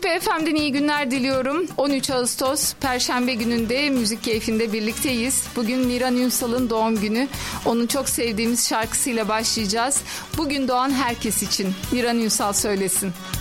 Süper FM'den iyi günler diliyorum. 13 Ağustos Perşembe gününde Müzik Keyfi'nde birlikteyiz. Bugün Miran Ünsal'ın doğum günü. Onun çok sevdiğimiz şarkısıyla başlayacağız. Bugün doğan herkes için Miran Ünsal söylesin.